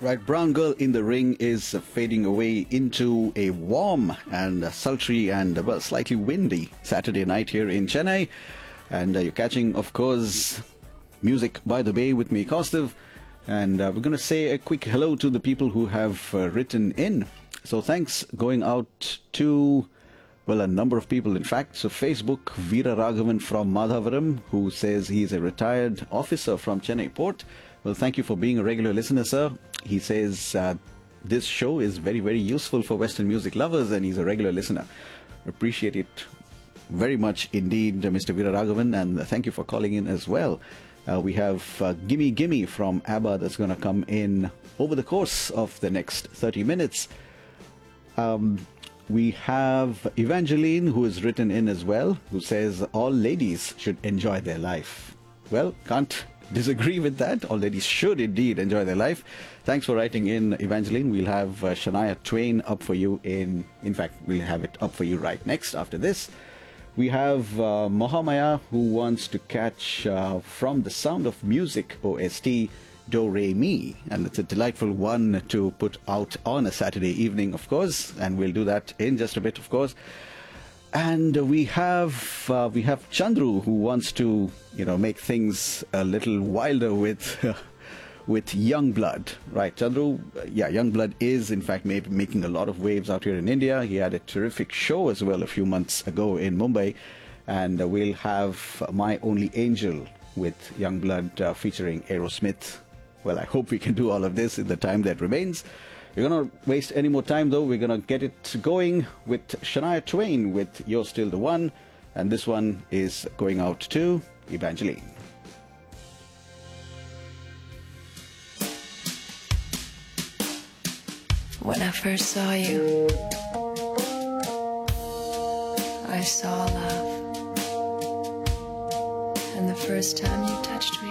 Right, Brown Girl in the Ring is fading away into a warm and sultry and, well, slightly windy Saturday night here in Chennai. And you're catching, of course, Music by the Bay with me, Kaustav. And we're going to say a quick hello to the people who have written in. So thanks going out to, well, a number of people, in fact. So Facebook, Veera Raghavan from Madhavaram, who says he's a retired officer from Chennai Port. Well, thank you for being a regular listener, sir. He says this show is very, very useful for Western music lovers, and he's a regular listener. Appreciate it very much indeed, Mr. Veera Raghavan, and thank you for calling in as well. We have Gimme Gimme from ABBA that's going to come in over the course of the next 30 minutes. We have Evangeline, who has written in as well, who says all ladies should enjoy their life. Well, can't disagree with that. All ladies should indeed enjoy their life. Thanks for writing in, Evangeline. We'll have Shania Twain up for you in fact, we'll have it up for you right next after this. We have Mohamaya, who wants to catch From the Sound of Music OST Do Re Mi, and it's a delightful one to put out on a Saturday evening, of course, and we'll do that in just a bit, of course. And we have Chandru, who wants to, make things a little wilder with Youngblood, right? Chandru, Youngblood is in fact making a lot of waves out here in India. He had a terrific show as well a few months ago in Mumbai, and we'll have My Only Angel with Youngblood featuring Aerosmith. Well, I hope we can do all of this in the time that remains. We're going to waste any more time, though. We're going to get it going with Shania Twain with You're Still the One. And this one is going out to Evangeline. When I first saw you, I saw love. And the first time you touched me,